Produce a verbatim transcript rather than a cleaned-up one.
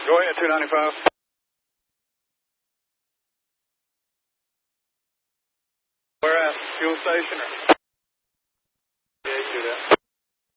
Go ahead, two ninety-five. Where at? Fuel station or? Yeah, you do that.